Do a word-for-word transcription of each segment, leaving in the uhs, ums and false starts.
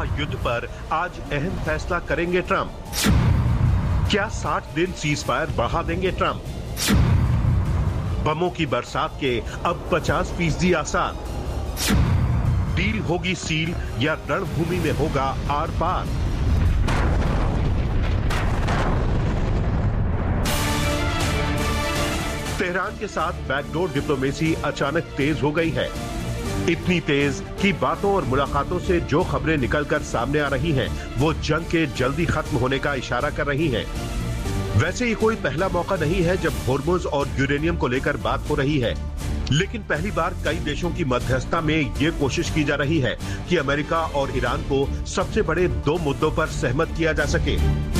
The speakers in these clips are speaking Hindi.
महायुद्ध पर आज अहम फैसला करेंगे ट्रंप। क्या साठ दिन सीज फायर बढ़ा देंगे ट्रंप? बमों की बरसात के अब पचास फीसदी आसार। डील होगी सील या रणभूमि में होगा आर पार? तेहरान के साथ बैकडोर डिप्लोमेसी अचानक तेज हो गई है। इतनी तेज कि बातों और मुलाकातों से जो खबरें निकलकर सामने आ रही हैं, वो जंग के जल्दी खत्म होने का इशारा कर रही हैं। वैसे ये कोई पहला मौका नहीं है जब होर्मुज और यूरेनियम को लेकर बात हो रही है, लेकिन पहली बार कई देशों की मध्यस्थता में ये कोशिश की जा रही है कि अमेरिका और ईरान को सबसे बड़े दो मुद्दों पर सहमत किया जा सके।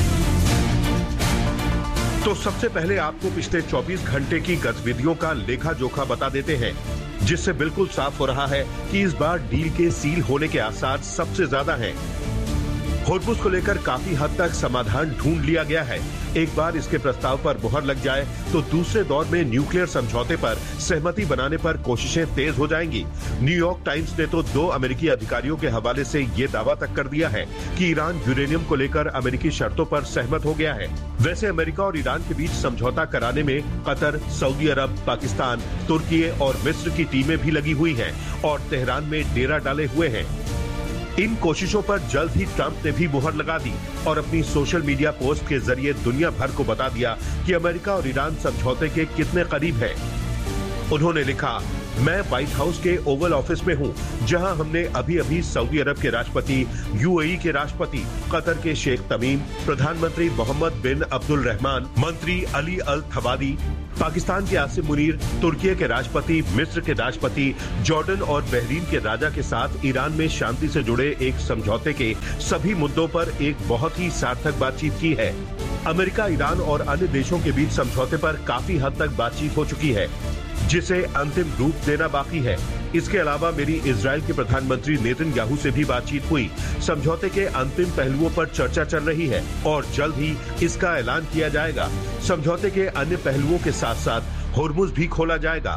तो सबसे पहले आपको पिछले चौबीस घंटे की गतिविधियों का लेखा जोखा बता देते हैं, जिससे बिल्कुल साफ हो रहा है कि इस बार डील के सील होने के आसार सबसे ज्यादा हैं। होर्मुज को लेकर काफी हद तक समाधान ढूंढ लिया गया है। एक बार इसके प्रस्ताव पर मुहर लग जाए तो दूसरे दौर में न्यूक्लियर समझौते पर सहमति बनाने पर कोशिशें तेज हो जाएंगी। न्यूयॉर्क टाइम्स ने तो दो अमेरिकी अधिकारियों के हवाले से ये दावा तक कर दिया है कि ईरान यूरेनियम को लेकर अमेरिकी शर्तों पर सहमत हो गया है। वैसे अमेरिका और ईरान के बीच समझौता कराने में कतर, सऊदी अरब, पाकिस्तान, तुर्की और मिस्र की टीमें भी लगी हुई हैं और तेहरान में डेरा डाले हुए हैं। इन कोशिशों पर जल्द ही ट्रंप ने भी मुहर लगा दी और अपनी सोशल मीडिया पोस्ट के जरिए दुनिया भर को बता दिया कि अमेरिका और ईरान समझौते के कितने करीब है। उन्होंने लिखा, मैं व्हाइट हाउस के ओवल ऑफिस में हूं, जहां हमने अभी अभी सऊदी अरब के राष्ट्रपति, यूएई के राष्ट्रपति, कतर के शेख तमीम, प्रधानमंत्री मोहम्मद बिन अब्दुल रहमान, मंत्री अली अल थवादी, पाकिस्तान के आसिम मुनीर, तुर्की के राष्ट्रपति, मिस्र के राष्ट्रपति, जॉर्डन और बहरीन के राजा के साथ ईरान में शांति से जुड़े एक समझौते के सभी मुद्दों पर एक बहुत ही सार्थक बातचीत की है। अमेरिका, ईरान और अन्य देशों के बीच समझौते पर काफी हद तक बातचीत हो चुकी है, जिसे अंतिम रूप देना बाकी है। इसके अलावा मेरी इजराइल के प्रधानमंत्री नेतन्याहू से भी बातचीत हुई। समझौते के अंतिम पहलुओं पर चर्चा चल रही है और जल्द ही इसका ऐलान किया जाएगा। समझौते के अन्य पहलुओं के साथ साथ होर्मुज भी खोला जाएगा।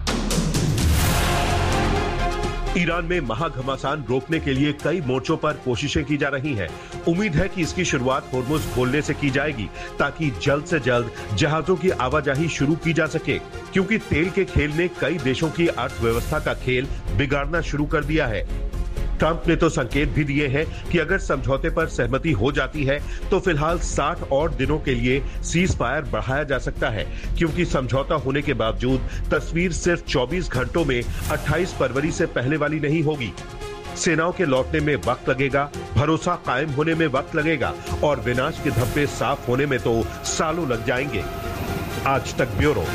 ईरान में महाघमासान रोकने के लिए कई मोर्चों पर कोशिशें की जा रही हैं। उम्मीद है कि इसकी शुरुआत होर्मुज खोलने से की जाएगी ताकि जल्द से जल्द जहाजों की आवाजाही शुरू की जा सके, क्योंकि तेल के खेल ने कई देशों की अर्थव्यवस्था का खेल बिगाड़ना शुरू कर दिया है। ट्रंप ने तो संकेत भी दिए हैं कि अगर समझौते पर सहमति हो जाती है तो फिलहाल साठ और दिनों के लिए सीज फायर बढ़ाया जा सकता है, क्योंकि समझौता होने के बावजूद तस्वीर सिर्फ चौबीस घंटों में अट्ठाईस फरवरी से पहले वाली नहीं होगी। सेनाओं के लौटने में वक्त लगेगा, भरोसा कायम होने में वक्त लगेगा और विनाश के धब्बे साफ होने में तो सालों लग जाएंगे। आज तक ब्यूरो।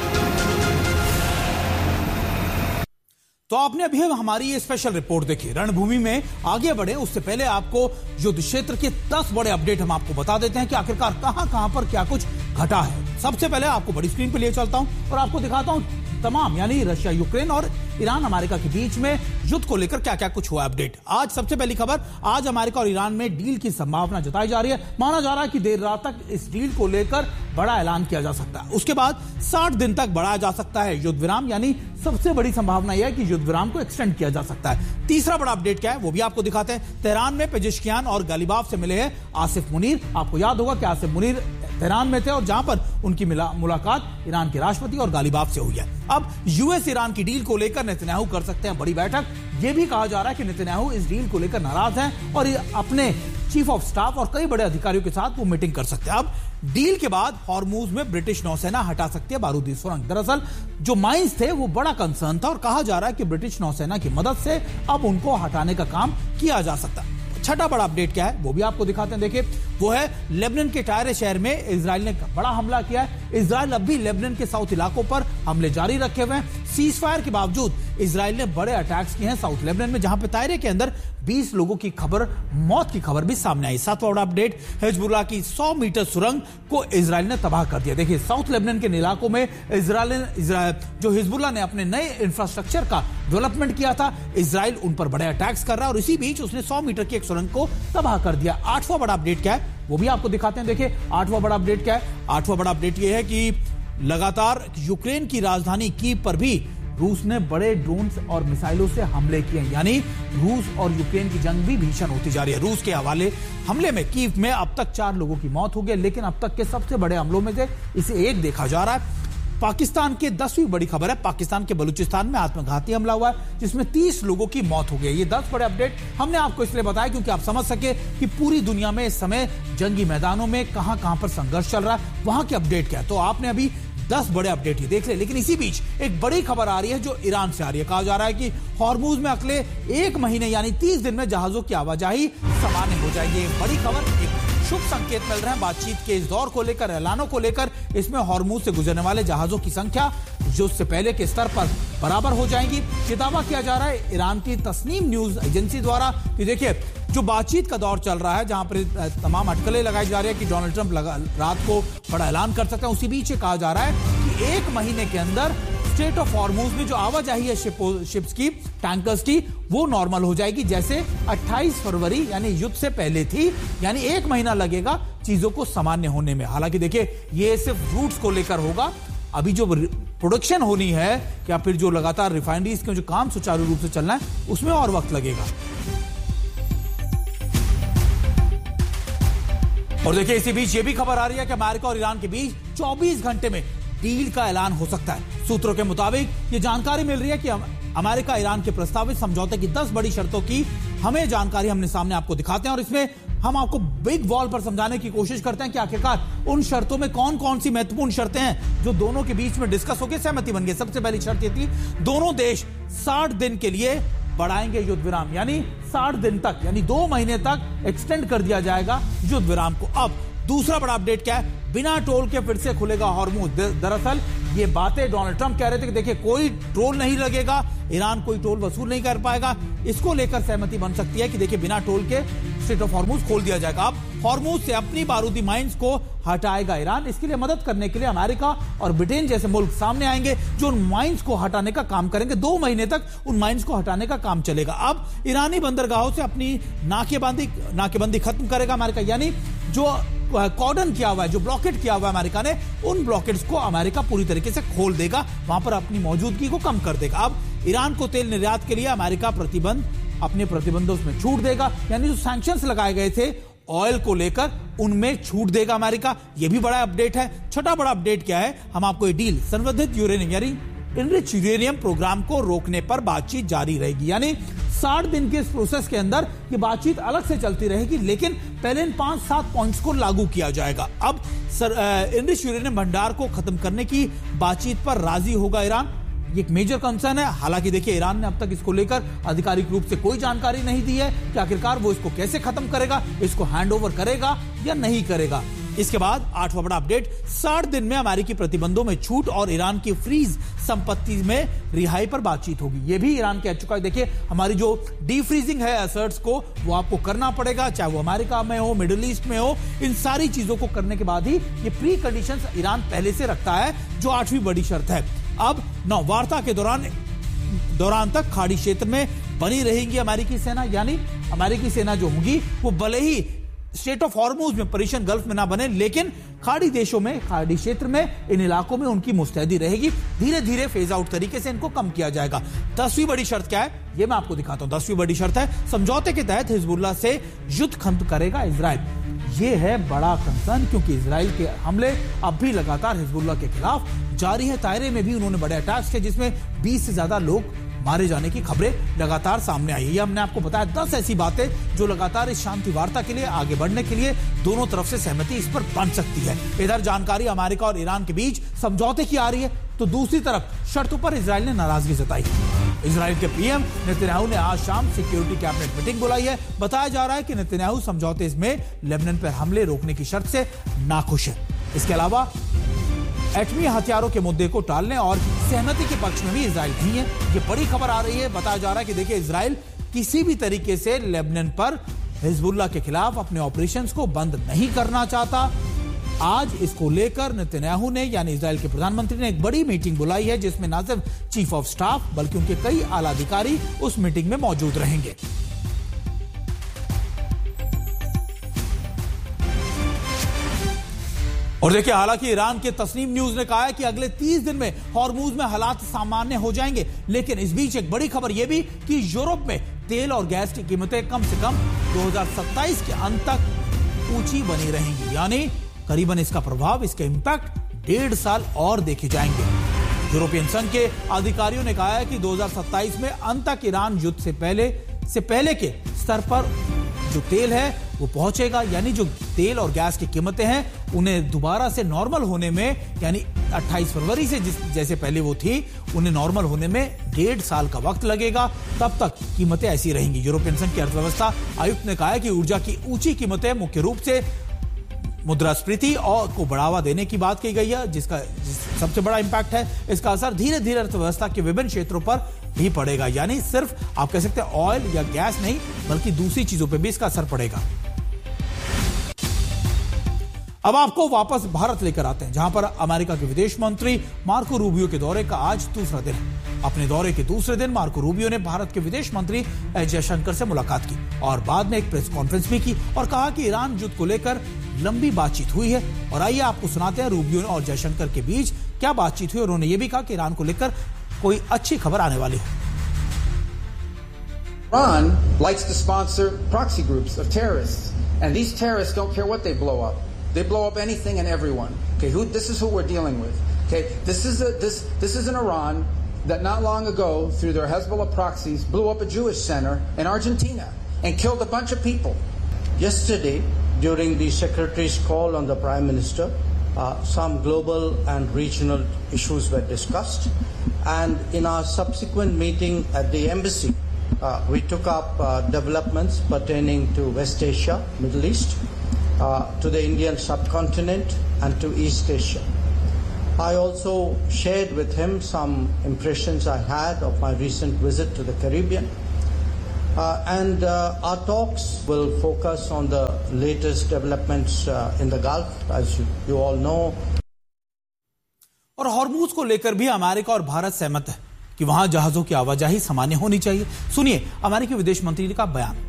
तो आपने अभी हमारी ये स्पेशल रिपोर्ट देखी। रणभूमि में आगे बढ़े उससे पहले आपको युद्ध क्षेत्र के दस बड़े अपडेट हम आपको बता देते हैं कि आखिरकार कहां कहां पर क्या कुछ घटा है। सबसे पहले आपको बड़ी स्क्रीन पे ले चलता हूं और आपको दिखाता हूं तमाम, यानी रशिया, यूक्रेन और ईरान, अमेरिका के बीच में युद्ध को लेकर क्या क्या कुछ हुआ अपडेट। आज सबसे पहली खबर, आज अमेरिका और ईरान में डील की संभावना जताई जा रही है। माना जा रहा है कि देर रात तक इस डील को लेकर बड़ा ऐलान किया जा सकता है। उसके बाद साठ दिन तक बढ़ाया जा सकता है युद्ध विराम, यानी सबसे बड़ी संभावना यह है कि युद्ध विराम को एक्सटेंड किया जा सकता है। तीसरा बड़ा अपडेट क्या है वो भी आपको दिखाते हैं। तेहरान में पेजेश्कियान और गालिबाफ से मिले हैं आसिफ मुनीर। आपको याद होगा कि आसिफ मुनीर तेहरान में थे और जहां पर उनकी मुलाकात ईरान के राष्ट्रपति और गालिबाफ से हुई है। अब यूएस ईरान की डील को लेकर नेतन्याहू कर सकते हैं बड़ी बैठक। यह भी कहा जा रहा है कि नेतन्याहू इस डील को लेकर नाराज हैं और अपने चीफ ऑफ स्टाफ और कई बड़े अधिकारियों के साथ वो मीटिंग कर सकते हैं। अब डील के बाद हॉर्मुज में ब्रिटिश नौसेना हटा सकती है बारूदी सुरंग। दरअसल जो माइंस थे वो बड़ा कंसर्न था और कहा जा रहा है कि ब्रिटिश नौसेना की मदद से अब उनको हटाने का काम किया जा सकता है। छठा बड़ा अपडेट क्या है वो भी आपको दिखाते हैं। देखिए, वो है लेबनान के टायरे शहर में इजराइल ने बड़ा हमला किया है। इजराइल अब भी लेबनान के साउथ इलाकों पर हमले जारी रखे हुए हैं। सीज फायर के बावजूद इजराइल ने बड़े अटैक्स किए हैं साउथ लेबनान में, जहां पे तायरे के अंदर बीस लोगों की खबर, मौत की खबर भी सामने आई। सातवां बड़ा अपडेट, हिजबुल्लाह की सौ मीटर सुरंग को इजराइल ने तबाह कर दिया। देखिए, साउथ लेबनान के इलाकों में इजराइल जो हिजबुल्लाह ने अपने नए इंफ्रास्ट्रक्चर का डेवलपमेंट किया था, इजराइल उन पर बड़े अटैक्स कर रहा है और इसी बीच उसने सौ मीटर की एक सुरंग को तबाह कर दिया। आठवां बड़ा अपडेट क्या है वो भी आपको दिखाते हैं। देखिए, आठवां बड़ा अपडेट क्या है। आठवां बड़ा अपडेट यह है कि लगातार यूक्रेन की राजधानी कीव पर भी रूस ने बड़े ड्रोन्स और मिसाइलों से हमले किए, यानी रूस और यूक्रेन की जंग भी भीषण होती जा रही है। रूस के हवाले हमले में कीव में अब तक चार लोगों की मौत हो गई, लेकिन अब तक के सबसे बड़े हमलों में से इसे एक देखा जा रहा है। पाकिस्तान के दसवीं बड़ी खबर है, पाकिस्तान के बलूचिस्तान में आत्मघाती हमला हुआ है जिसमें तीस लोगों की मौत हो गई। ये दस बड़े अपडेट हमने आपको इसलिए बताया क्योंकि आप समझ सके कि पूरी दुनिया में इस समय जंगी मैदानों में कहां कहां पर संघर्ष चल रहा है, वहां के अपडेट क्या है। तो आपने अभी दस बड़े अपडेट ही देख ले, लेकिन इसी बीच एक बड़ी खबर आ रही है जो ईरान से आ रही है। कहा जा रहा है कि हॉर्मुज में अगले एक महीने यानी तीस दिन में जहाजों की आवाजाही सामान्य हो जाएगी। बड़ी खबर, एक शुभ संकेत मिल रहे हैं बातचीत के इस दौर को लेकर, ऐलानों को लेकर। इसमें हॉर्मुज से गुजरने वाले जहाजों की संख्या जो उससे पहले के स्तर पर बराबर हो जाएंगी। ये दावा किया जा रहा है ईरान की तस्नीम न्यूज एजेंसी द्वारा कि देखिए जो बातचीत का दौर चल रहा है, जहां पर तमाम अटकलें लगाई जा रही है कि डोनाल्ड ट्रंप रात को बड़ा ऐलान कर सकते हैं, उसी बीच कहा जा रहा है कि एक महीने के अंदर स्ट्रेट ऑफ हॉर्मुज में जो आवाजाही है शिप्स की, टैंकर्स की, वो नॉर्मल हो जाएगी जैसे अट्ठाईस फरवरी यानी युद्ध से पहले थी। यानी एक महीना लगेगा चीजों को सामान्य होने में। हालांकि देखिए ये सिर्फ रूट्स को लेकर होगा, अभी जो प्रोडक्शन होनी है या फिर जो लगातार रिफाइनरीज के जो काम सुचारू रूप से चलना है उसमें और वक्त लगेगा। और देखिए इसी बीच ये भी खबर आ रही है कि अमेरिका और ईरान के बीच चौबीस घंटे में डील का ऐलान हो सकता है। सूत्रों के मुताबिक ये जानकारी मिल रही है कि अमेरिका ईरान के प्रस्तावित समझौते की दस बड़ी शर्तों की हमें जानकारी हमने सामने आपको दिखाते हैं और इसमें हम आपको बिग वॉल पर समझाने की कोशिश करते हैं कि आखिरकार उन शर्तों में कौन कौन सी महत्वपूर्ण शर्तें हैं जो दोनों के बीच में डिस्कस होकर सहमति बन गई। सबसे पहली शर्त ये थी दोनों देश साठ दिन के लिए बढ़ाएंगे युद्ध विराम, यानी साठ दिन तक यानी दो महीने तक एक्सटेंड कर दिया जाएगा युद्ध विराम को। अब दूसरा बड़ा अपडेट क्या है, बिना टोल के फिर से खुलेगा हॉर्मुज। दरअसल ये बातें डोनाल्ड ट्रंप कह रहे थे कि देखिए कोई टोल नहीं लगेगा, ईरान कोई टोल वसूल नहीं कर पाएगा। इसको लेकर सहमति बन सकती है कि देखिए बिना टोल के स्ट्रेट ऑफ हॉर्मुज खोल दिया जाएगा। अब हॉर्मुज से अपनी बारूदी माइंस को हटाएगा ईरान। इसके लिए मदद करने के लिए अमेरिका और ब्रिटेन जैसे मुल्क सामने आएंगे जो उन माइंस को हटाने का काम करेंगे। दो महीने तक उन माइंस को हटाने का काम चलेगा। अब ईरानी बंदरगाहों से अपनी नाकेबंदी नाकेबंदी खत्म करेगा अमेरिका, यानी जो कॉर्डन किया हुआ है, जो ब्लॉकेट किया हुआ है अमेरिका ने, उन ब्लॉकेट्स को अमेरिका पूरी तरीके से खोल देगा, वहां पर अपनी मौजूदगी को कम कर देगा। अब ईरान को तेल निर्यात के लिए अमेरिका प्रतिबंध अपने प्रतिबंधों में छूट देगा, यानी जो सैंक्शंस लगाए गए थे ऑयल को लेकर उनमें छूट देगा अमेरिका। यह भी बड़ा अपडेट है। छोटा बड़ा अपडेट क्या है, हम आपको ये डील संवर्धित यूरेनियम यानी इनरिच यूरेनियम प्रोग्राम को रोकने पर बातचीत जारी रहेगी, यानी साठ दिन के इस प्रोसेस के अंदर ये बातचीत अलग से चलती रहेगी, लेकिन पहले इन पांच सात पॉइंट्स को लागू किया जाएगा। अब इनरिच यूरेनियम भंडार को खत्म करने की बातचीत पर राजी होगा ईरान, ये एक मेजर कंसर्न है। हालांकि देखिए ईरान ने अब तक इसको लेकर आधिकारिक रूप से कोई जानकारी नहीं दी है कि आखिरकार वो इसको कैसे खत्म करेगा, इसको हैंडओवर करेगा या नहीं करेगा। इसके बाद आठवां बड़ा अपडेट, साठ दिन में अमेरिकी प्रतिबंधों में छूट और ईरान की फ्रीज संपत्ति में रिहाई पर बातचीत होगी। यह भी ईरान कह चुका है देखिए हमारी जो डी फ्रीजिंग है एसेट्स को वो आपको करना पड़ेगा, चाहे वो अमेरिका में हो, मिडिल ईस्ट में हो। इन सारी चीजों को करने के बाद ही ये प्री कंडीशंस ईरान पहले से रखता है, जो आठवीं बड़ी शर्त है। अब नौ वार्ता के दौरान दौरान तक खाड़ी क्षेत्र में बनी रहेगी अमेरिकी सेना, यानी अमेरिकी सेना जो होगी वो भले ही स्टेट ऑफ हॉर्मुज में, पर्शियन गल्फ में ना बने, लेकिन खाड़ी देशों में, खाड़ी क्षेत्र में, इन इलाकों में उनकी मुस्तैदी रहेगी। धीरे धीरे फेज आउट तरीके से इनको कम किया जाएगा। दसवीं बड़ी शर्त क्या है ये मैं आपको दिखाता हूं। दसवीं बड़ी शर्त है समझौते के तहत हिजबुल्लाह से युद्ध खत्म करेगा इजराइल। ये है बड़ा कंसर्न क्योंकि इजराइल के हमले अब भी लगातार हिजबुल्लाह के खिलाफ जारी है। तायरे में भी उन्होंने बड़े अटैक्स किए जिसमें बीस से ज्यादा लोग मारे जाने की खबरें लगातार सामने आई है। ये हमने आपको बताया दस ऐसी बातें जो लगातार इस शांति वार्ता के लिए, आगे बढ़ने के लिए दोनों तरफ से सहमति इस पर बन सकती है। इधर जानकारी अमेरिका और ईरान के बीच समझौते की आ रही है, तो दूसरी तरफ शर्तों पर इजराइल ने नाराजगी जताई। इजराइल के पीएम नेतन्याहू ने आज शाम सिक्योरिटी कैबिनेट मीटिंग बुलाई है। बताया जा रहा है कि नेतन्याहू समझौते में लेबनान पर हमले रोकने की शर्त से नाखुश है। इसके अलावा एटमी हथियारों के मुद्दे को टालने और सहमति के पक्ष में भी इजराइल नहीं है। ये बड़ी खबर आ रही है। बताया जा रहा है कि देखिए इजराइल किसी भी तरीके से लेबनान पर हिजबुल्लाह के खिलाफ अपने ऑपरेशंस को बंद नहीं करना चाहता। आज इसको लेकर नेतन्याहू ने यानी इजराइल के प्रधानमंत्री ने एक बड़ी मीटिंग बुलाई है जिसमें न सिर्फ चीफ ऑफ स्टाफ बल्कि उनके कई आला अधिकारी उस मीटिंग में मौजूद रहेंगे। और देखिए, हालांकि ईरान के तस्नीम न्यूज ने कहा है कि अगले तीस दिन में हॉर्मुज में हालात सामान्य हो जाएंगे, लेकिन इस बीच एक बड़ी खबर यह भी कि यूरोप में तेल और गैस की कीमतें कम से कम दो हज़ार सत्ताईस के अंत तक ऊंची बनी रहेंगी, यानी करीबन इसका प्रभाव, इसके इंपैक्ट डेढ़ साल और देखे जाएंगे। यूरोपियन संघ के अधिकारियों ने कहा है कि दो हज़ार सत्ताईस में अंत तक ईरान युद्ध से पहले से पहले के स्तर पर जो तेल है वो पहुंचेगा, यानी जो तेल और गैस की कीमतें हैं उन्हें दोबारा से नॉर्मल होने में, यानी अट्ठाईस फरवरी से जिस जैसे पहले वो थी, उन्हें नॉर्मल होने में डेढ़ साल का वक्त लगेगा। तब तक कीमतें ऐसी रहेंगी। यूरोपियन संघ की अर्थव्यवस्था आयुक्त ने कहा है कि ऊर्जा की ऊंची कीमतें मुख्य रूप से मुद्रास्फीति और को बढ़ावा देने की बात की गई है, जिसका जिस सबसे बड़ा इंपैक्ट है। इसका असर धीरे धीरे अर्थव्यवस्था के विभिन्न क्षेत्रों पर भी पड़ेगा, यानी सिर्फ आप कह सकते हैं ऑयल या गैस नहीं, बल्कि दूसरी चीजों पर भी इसका असर पड़ेगा। अब आपको वापस भारत लेकर आते हैं, जहां पर अमेरिका के विदेश मंत्री मार्को रूबियो के दौरे का आज दूसरा दिन है। अपने दौरे के दूसरे दिन मार्को रूबियो ने भारत के विदेश मंत्री एस जयशंकर से मुलाकात की और बाद में एक प्रेस कॉन्फ्रेंस भी की और कहा कि ईरान युद्ध को लेकर लंबी बातचीत हुई है। और आइए आपको सुनाते हैं रूबियो और जयशंकर के बीच क्या बातचीत हुई। उन्होंने यह भी कहा कि ईरान को लेकर कोई अच्छी खबर आने वाली है। Iran likes to sponsor proxy groups of terrorists, and these terrorists don't care what they blow up. They blow up anything and everyone. Okay, who, this is who we're dealing with. Okay, this is a, this this is an Iran that not long ago, through their Hezbollah proxies, blew up a Jewish center in Argentina and killed a bunch of people. Yesterday, during the Secretary's call on the Prime Minister, uh, some global and regional issues were discussed, and in our subsequent meeting at the embassy, uh, we took up uh, developments pertaining to West Asia, Middle East, uh, to the Indian subcontinent, and to East Asia. I also shared with him some impressions I had of my recent visit to the Caribbean. Uh, and uh, our talks will focus on the latest developments uh, in the Gulf, as you, you all know. और हॉर्मुज को लेकर भी अमेरिका और भारत सहमत है कि वहां जहाजों की आवाजाही सामान्य होनी चाहिए। सुनिए अमेरिकी विदेश मंत्री का बयान।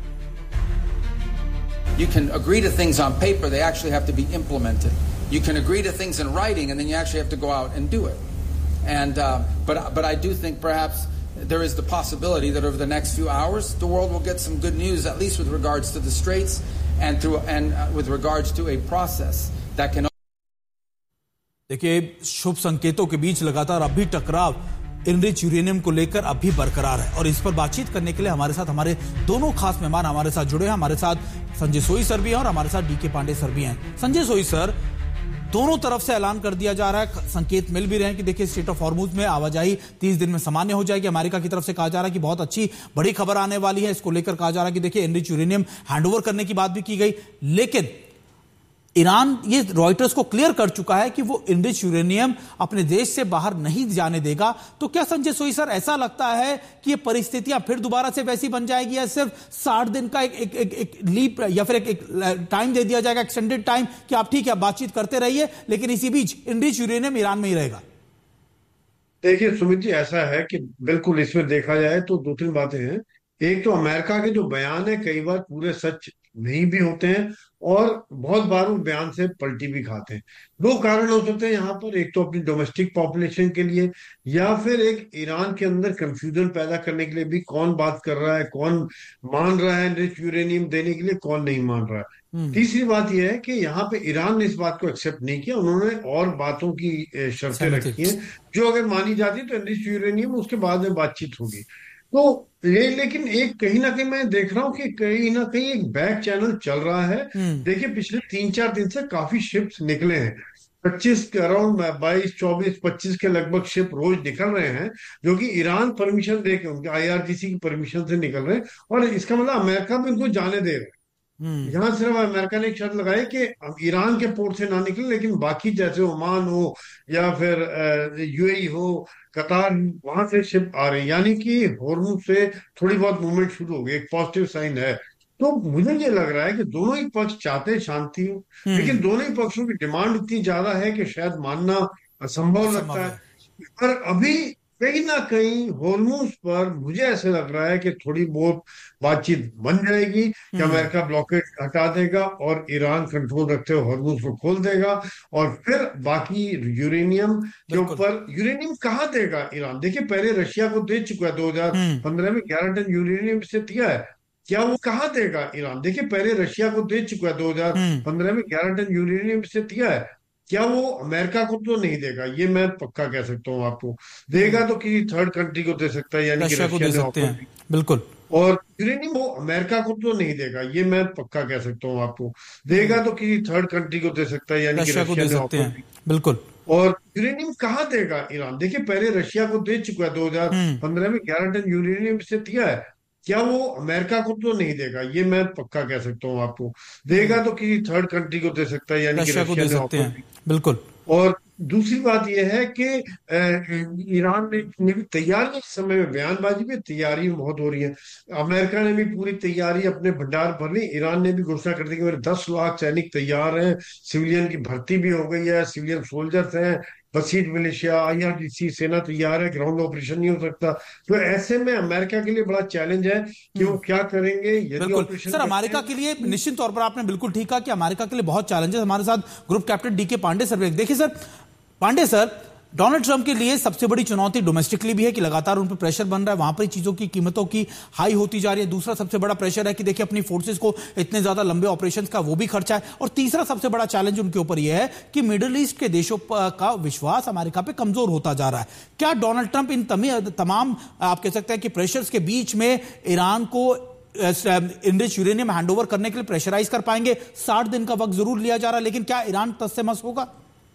You can agree to things on paper, they actually have to be implemented. You can agree to things in writing, and then you actually have to go out and do it. And uh, but but I do think perhaps there is the possibility that over the next few hours, the world will get some good news, at least with regards to the Straits, and through and uh, with regards to a process that can. देखिए, शुभ संकेतों के बीच लगातार अभी टकराव इनरिच यूरेनियम को लेकर अभी बरकरार है और इस पर बातचीत करने के लिए हमारे साथ हमारे दोनों खास मेहमान हमारे साथ जुड़े हैं। हमारे साथ संजय सोई सर भी हैं और हमारे साथ डी के पांडे सर भी हैं। संजय सोई सर, दोनों तरफ से ऐलान कर दिया जा रहा है, संकेत मिल भी रहे हैं कि देखिए स्ट्रेट ऑफ हॉर्मुज में आवाजाही तीस दिन में सामान्य हो जाएगी। अमेरिका की तरफ से कहा जा रहा है कि बहुत अच्छी बड़ी खबर आने वाली है। इसको लेकर कहा जा रहा है कि देखिए एनरिच यूरेनियम हैंडओवर करने की बात भी की गई, लेकिन ईरान ये रॉयटर्स को क्लियर कर चुका है कि वो एनरिच यूरेनियम अपने देश से बाहर नहीं जाने देगा। तो क्या संजय सोई सर, ऐसा लगता है कि ये परिस्थितियां फिर दोबारा से वैसी बन जाएगी या सिर्फ साठ दिन का एक एक एक, एक लीप या फिर एक, एक टाइम दे दिया जाएगा, एक्सटेंडेड टाइम, कि आप ठीक है बातचीत करते रहिए लेकिन इसी बीच एनरिच यूरेनियम ईरान में ही रहेगा? देखिए सुमित जी, ऐसा है कि बिल्कुल इसमें देखा जाए तो दो तीन बातें हैं। एक तो अमेरिका के जो बयान है कई बार पूरे सच नहीं भी होते हैं और बहुत बार वो बयान से पलटी भी खाते हैं। दो कारण हो सकते हैं यहाँ पर, एक तो अपनी डोमेस्टिक पॉपुलेशन के लिए या फिर एक ईरान के अंदर कंफ्यूजन पैदा करने के लिए भी, कौन बात कर रहा है, कौन मान रहा है एनरिच यूरेनियम देने के लिए, कौन नहीं मान रहा है। तीसरी बात यह है कि यहाँ पे ईरान ने इस बात को एक्सेप्ट नहीं किया, उन्होंने और बातों की शर्तें रखी हैं जो अगर मानी जाती तो एनरिच यूरेनियम उसके बाद में बातचीत होगी। तो ले, लेकिन एक कहीं ना कहीं मैं देख रहा हूँ कि कहीं ना कहीं एक बैक चैनल चल रहा है। देखिए पिछले तीन चार दिन से काफी शिप्स निकले हैं, पच्चीस अराउंड बाईस चौबीस पच्चीस के लगभग शिप रोज निकल रहे हैं जो कि ईरान परमिशन दे के, उनके आईआरजीसी की परमिशन से निकल रहे हैं। और इसका मतलब अमेरिका भी उनको जाने दे रहे हैं। यहाँ सिर्फ अमेरिका ने एक शर्त लगाई कि ईरान के पोर्ट से ना निकले, लेकिन बाकी जैसे ओमान हो या फिर यूएई हो, कतार, वहां से शिप आ रही, यानी कि हॉर्मुज से थोड़ी बहुत मूवमेंट शुरू हो गई, एक पॉजिटिव साइन है। तो मुझे ये लग रहा है कि दोनों ही पक्ष चाहते शांति हो, लेकिन दोनों ही पक्षों की डिमांड इतनी ज्यादा है कि शायद मानना असंभव लगता है। पर अभी कहीं ना कहीं हॉर्मूज पर मुझे ऐसे लग रहा है कि थोड़ी बहुत बातचीत बन जाएगी कि अमेरिका ब्लॉकेट हटा देगा और ईरान कंट्रोल रखते हुए हॉर्मूज को खोल देगा, और फिर बाकी यूरेनियम के ऊपर, यूरेनियम कहाँ देगा ईरान? देखिए पहले रशिया को दे चुका है, दो हजार पंद्रह में ग्यारह टन यूरेनियम से दिया है, क्या वो कहाँ देगा ईरान? देखिए पहले रशिया को दे चुका है, दो हजार पंद्रह में ग्यारह टन यूरेनियम से दिया है, क्या वो अमेरिका को तो नहीं देगा? ये मैं पक्का कह सकता हूँ आपको। देगा तो किसी थर्ड कंट्री को दे सकता है, यानी कि रशिया ने ऑफर दी। बिल्कुल। और यूरेनियम वो अमेरिका को तो नहीं देगा, ये मैं पक्का कह सकता हूँ आपको। देगा तो किसी थर्ड कंट्री को दे सकता है, यानी कि रशिया ने ऑफर दी। बिल्कुल। और यूरेनियम कहाँ देगा ईरान? देखिए पहले रशिया को दे चुका है, दो हजार पंद्रह में ग्यारह टन यूरेनियम से दिया है, क्या वो अमेरिका को तो नहीं देगा? ये मैं पक्का कह सकता हूँ आपको। देगा तो किसी थर्ड कंट्री को दे सकता है, यानी कि रशिया ने ऑफर दी। बिल्कुल। और दूसरी बात यह है कि ईरान ने भी तैयारी, इस समय में बयानबाजी में तैयारी बहुत हो रही है। अमेरिका ने भी पूरी तैयारी अपने भंडार भर ली, ईरान ने भी घोषणा कर दी कि मेरे दस लाख सैनिक तैयार हैं, सिविलियन की भर्ती भी हो गई है, सिविलियन सोल्जर्स हैं, बसीज मिलिशिया, आईआरजीसी सेना तैयार है, ग्राउंड ऑपरेशन नहीं हो सकता। तो ऐसे में अमेरिका के लिए बड़ा चैलेंज है कि वो क्या करेंगे यदि ऑपरेशन। सर अमेरिका के लिए निश्चित तौर पर आपने बिल्कुल ठीक कहा कि अमेरिका के लिए बहुत चैलेंजेस। हमारे साथ ग्रुप कैप्टन डी के पांडे सर। देखिए sir Pandey sir, Donald Trump के लिए सबसे बड़ी चुनौती डोमेस्टिकली भी है कि लगातार उन पर प्रेशर बन रहा है, वहां पर चीजों की कीमतों की हाई होती जा रही है। दूसरा सबसे बड़ा प्रेशर है कि देखिए अपनी फोर्सेस को इतने ज्यादा लंबे ऑपरेशंस का वो भी खर्चा है। और तीसरा सबसे बड़ा चैलेंज उनके ऊपर यह है कि मिडिल ईस्ट के देशों का विश्वास अमेरिका पे कमजोर होता जा रहा है। क्या डोनाल्ड ट्रंप इन तमाम आप कह सकते हैं कि प्रेशर्स के बीच में ईरान को इनरिच यूरेनियम हैंडओवर करने के लिए प्रेशराइज कर पाएंगे? साठ दिन का वक्त जरूर लिया जा रहा है, लेकिन क्या ईरान तस से मस होगा?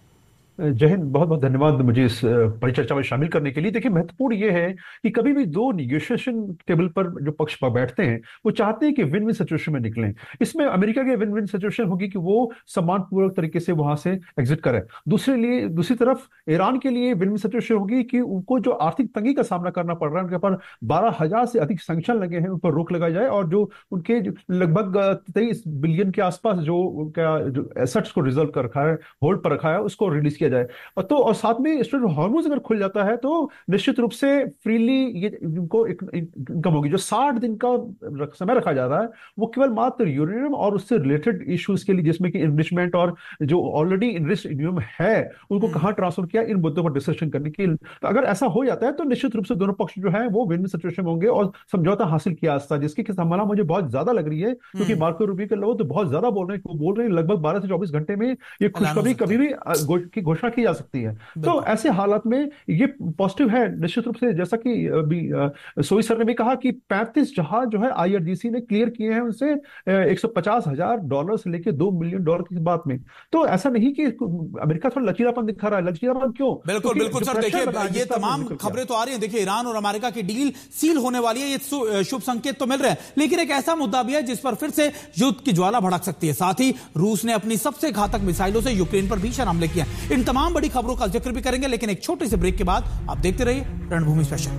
जय हिंद, बहुत बहुत धन्यवाद मुझे इस परिचर्चा में शामिल करने के लिए। देखिए महत्वपूर्ण ये है कि कभी भी दो निगोशिएशन टेबल पर जो पक्ष पर बैठते हैं वो चाहते हैं कि विन विन सिचुएशन में निकलें। इसमें अमेरिका के विन विन सिचुएशन होगी कि वो सम्मानपूर्वक तरीके से वहां से एग्जिट करे। दूसरे लिए दूसरी तरफ ईरान के लिए विन विन सिचुएशन होगी कि उनको जो आर्थिक तंगी का सामना करना पड़ रहा है, उनके पर बारह हजार से अधिक सैंक्शन लगे हैं, उन पर रोक लगाई जाए और जो उनके लगभग तेईस बिलियन के आसपास जो उनका जो एसेट्स को रिजर्व कर रखा है, होल्ड पर रखा है, उसको रिलीज जाए। और तो और साथ में स्ट्रेट हार्मोज अगर खुल जाता है तो निश्चित रूप से फ्रीली ये इनको इनकम होगी। जो साठ दिन का समय रखा जा रहा है वो केवल मात्र यूरेनियम और उससे रिलेटेड इश्यूज के लिए, जिसमें कि इनरिचमेंट और जो ऑलरेडी इनरिच्ड यूरेनियम है उनको कहां ट्रांसफर किया, इन मुद्दों पर डिस्कशन करने की। तो अगर ऐसा हो जाता है तो निश्चित रूप से दोनों पक्ष जो है वो विन विन सिचुएशन में होंगे और समझौता हासिल किया जा, जिसकी संभावना मुझे बहुत ज्यादा लग रही है, क्योंकि मार्को रूबियो के लोग तो बहुत ज्यादा बोल रहे हैं। वो बोल रहे हैं लगभग बारह से चौबीस घंटे में ये खुशखबरी कभी भी की घोषणा की जा सकती है। तो ऐसे हालात में ये पॉजिटिव है निश्चित रूप से। जैसा कि अभी सोई सर ने भी कहा कि पैंतीस जहाज जो है आईआरजीसी ने क्लियर किए हैं, उनसे एक सौ पचास हजार डॉलर से लेकर दो मिलियन डॉलर की बात में। तो ऐसा नहीं कि अमेरिका थोड़ा लचीलापन दिखा रहा है। लचीलापन क्यों? बिल्कुल बिल्कुल सर। देखिए ये तमाम खबरें तो आ रही हैं, देखिए ईरान और अमेरिका की डील सील होने वाली है, ये शुभ संकेत तो मिल रहे हैं, लेकिन एक ऐसा मुद्दा भी है जिस पर फिर से युद्ध की ज्वाला भड़क सकती है। साथ ही रूस ने अपनी सबसे घातक मिसाइलों से यूक्रेन पर भीषण हमले किए। इन तमाम बड़ी खबरों का जिक्र भी करेंगे, लेकिन एक छोटे से ब्रेक के बाद आप देखते रहिए रणभूमि स्पेशल।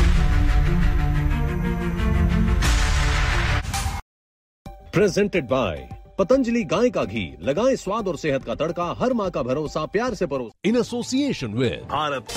प्रेजेंटेड बाय पतंजलि गाय का घी, लगाएं स्वाद और सेहत का तड़का, हर मां का भरोसा, प्यार से परोसा। In association with Bharat.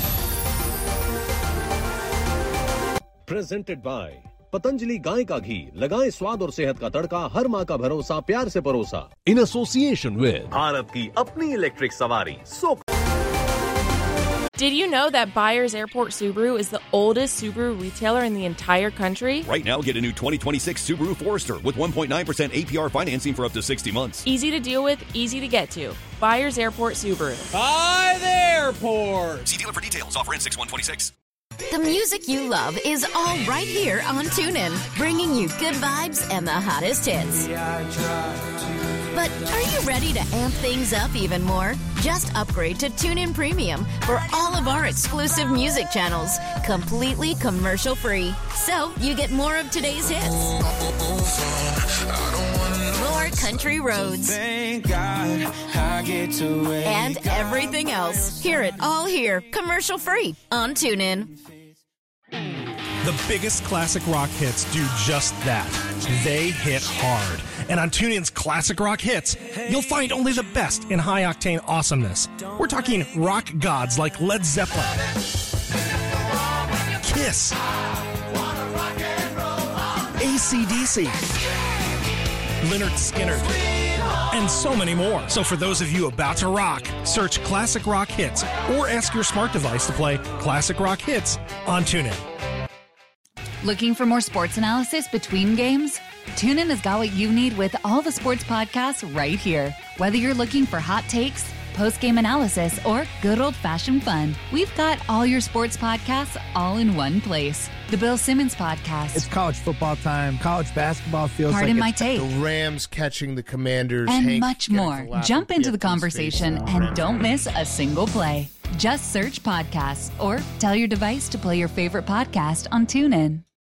Presented by Patanjali गाय का घी, लगाएं स्वाद और सेहत का तड़का, हर मां का भरोसा, प्यार से परोसा। इन एसोसिएशन विद भारत की अपनी इलेक्ट्रिक सवारी सो। Did you know that Byers Airport Subaru is the oldest Subaru retailer in the entire country? Right now, get a new twenty twenty-six Subaru Forester with one point nine percent A P R financing for up to sixty months. Easy to deal with, easy to get to. Byers Airport Subaru. By the airport! See dealer for details. Offer ends six one twenty-six. The music you love is all right here on TuneIn, bringing you good vibes and the hottest hits. But are you ready to amp things up even more? Just upgrade to TuneIn Premium for all of our exclusive music channels, completely commercial free. So you get more of today's hits, more country roads, Thank God I get to and everything else. Hear it all here, commercial free on TuneIn. The biggest classic rock hits do just that. They hit hard. And on TuneIn's Classic Rock Hits, you'll find only the best in high-octane awesomeness. We're talking rock gods like Led Zeppelin, Kiss, A C D C, Lynyrd Skynyrd, and so many more. So for those of you about to rock, search Classic Rock Hits or ask your smart device to play Classic Rock Hits on TuneIn. Looking for more sports analysis between games? TuneIn has got what you need with all the sports podcasts right here. Whether you're looking for hot takes, post-game analysis, or good old-fashioned fun, we've got all your sports podcasts all in one place. The Bill Simmons Podcast. It's college football time. College basketball feels Pardon like my it's take. the Rams catching the Commanders. And Hank much getting more. the lap Jump of into the Gibbs' conversation face. and don't miss a single play. Just search podcasts or tell your device to play your favorite podcast on TuneIn.